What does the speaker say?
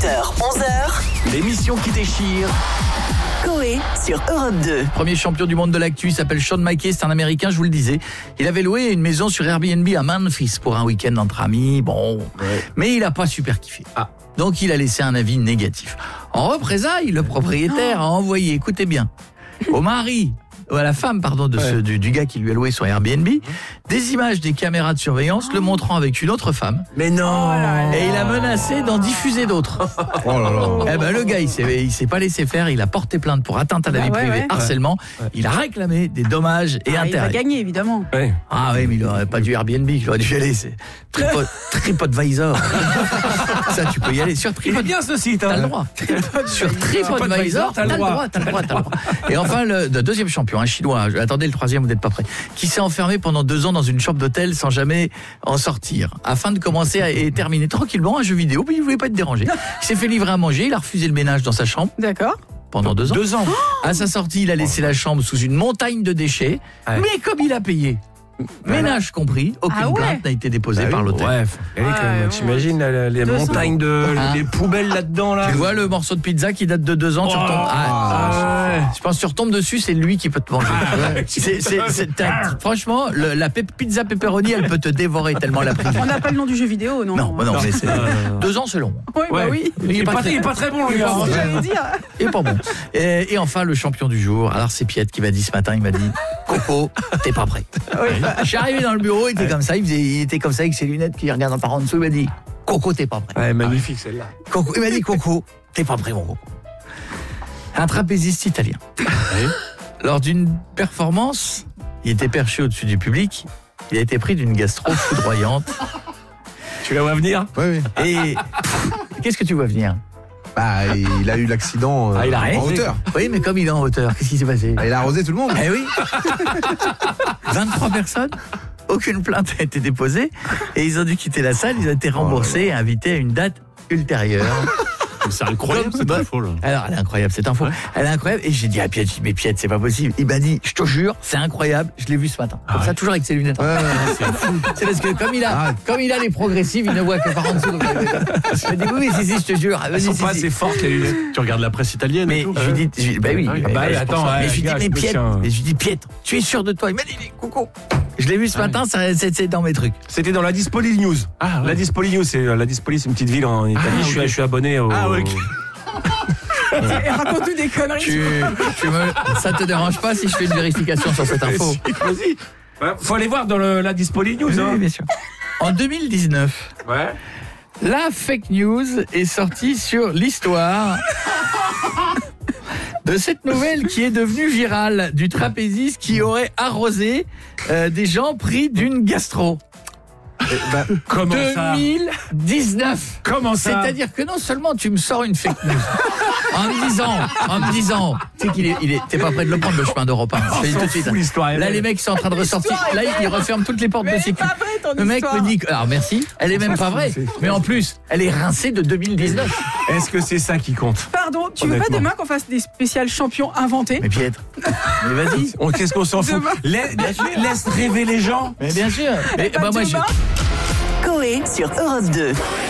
8h, 11h. L'émission qui déchire. Coé sur Europe 2. Premier champion du monde de l'actu, il s'appelle Sean Mackey, c'est un Américain, je vous le disais. Il avait loué une maison sur Airbnb à Memphis pour un week-end entre amis, mais il n'a pas super kiffé. Donc il a laissé un avis négatif. En représailles, le propriétaire a envoyé, écoutez bien, à la femme du gars qui lui a loué son Airbnb, des images des caméras de surveillance le montrant avec une autre femme. Mais non. Et il a menacé d'en diffuser d'autres. Oh là là. Eh ben le gars, il s'est pas laissé faire, il a porté plainte pour atteinte à la vie privée, harcèlement. Il a réclamé des dommages et intérêts. Il va gagner évidemment. Ah oui, mais il aurait pas dû Airbnb, il aurait dû y aller, c'est TripAdvisor. Ça tu peux y aller sur TripAdvisor. Il est bien ce site, T'as le droit. Sur TripAdvisor, t'as le droit. Et enfin le deuxième champion, un chinois, attendez le troisième, vous n'êtes pas prêts, qui s'est enfermé pendant 2 ans dans une chambre d'hôtel sans jamais en sortir, afin de commencer et terminer tranquillement un jeu vidéo, mais il voulait pas être dérangé. Il s'est fait livrer à manger, il a refusé le ménage dans sa chambre. D'accord. Pendant 2 ans. 2 ans. À sa sortie, il a laissé la chambre sous une montagne de déchets, mais comme il a payé, ménage compris, aucune plainte n'a été déposée par l'hôtel. Bref, t'imagines les montagnes les poubelles là-dedans là. Tu vois le morceau de pizza qui date de 2 ans, tu retombes. Je pense que tu retombes dessus, c'est lui qui peut te manger. Franchement, la pizza pepperoni, elle peut te dévorer tellement la prise. On n'a pas le nom du jeu vidéo, non? Non, mais c'est 2 ans, c'est long. Oui. Il est pas très bon, le gars. J'allais dire. Il est pas bon. Et enfin, le champion du jour. Alors, c'est Piet qui m'a dit ce matin, il m'a dit, Coco, t'es pas prêt. Je suis arrivé dans le bureau, il était comme ça, il était comme ça avec ses lunettes, puis il regarde par en dessous, il m'a dit, Coco, t'es pas prêt. Magnifique celle-là. Il m'a dit, Coco, t'es pas prêt, mon Coco. Un trapéziste italien. Lors d'une performance, il était perché au-dessus du public, il a été pris d'une gastro foudroyante. Tu la vois venir? Oui. Et qu'est-ce que tu vois venir? Il a eu l'accident il a en hauteur. Oui, mais comme il est en hauteur, qu'est-ce qui s'est passé? Il a arrosé tout le monde. Eh oui. 23 personnes, aucune plainte a été déposée et ils ont dû quitter la salle, ils ont été remboursés et invités à une date ultérieure. C'est incroyable cette info là. Alors elle est incroyable cette info. Elle est incroyable et j'ai dit à Piet, mais Piet, c'est pas possible. Il m'a dit, je te jure, c'est incroyable, je l'ai vu ce matin. Comme ça, toujours avec ses lunettes. C'est fou. C'est parce que comme il a les progressives, il ne voit que par en dessous. Donc, je lui ai dit oui, si, je te jure. Elles sont pas assez fortes les lunettes. Tu regardes la presse italienne et tout. Je lui dis, oui. Attends, mais je lui dis, mais Piet, tu es sûr de toi? Il m'a dit, Coucou. Je l'ai vu ce matin, c'est dans mes trucs. C'était dans la Dispoli News. La Dispoli News, c'est une petite ville en Italie. Je suis abonné au. Raconte-nous des conneries. Ça te dérange pas si je fais une vérification sur cette info? Vas-y. Faut aller voir dans la Dispoli News. Oui, bien sûr. En 2019, la fake news est sortie sur l'histoire de cette nouvelle qui est devenue virale, du trapéziste qui aurait arrosé des gens pris d'une gastro. Comment 2019. Comment ça? C'est-à-dire que non seulement tu me sors une fake news en me disant tu sais t'es pas prêt de le prendre le chemin d'Europe 1. Je te dis tout de suite. Là les mecs sont en train de ressortir. Là ils referment toutes les portes de sécurité. Le mec me dit alors merci, elle est même pas vraie. Mais en plus, elle est rincée de 2019. Est-ce que c'est ça qui compte? Pardon, tu veux pas demain qu'on fasse des spéciales champions inventés? Mais Piètre. Mais vas-y. Qu'est-ce qu'on s'en fout? Laisse rêver les gens. Mais bien sûr. Coé sur Europe 2.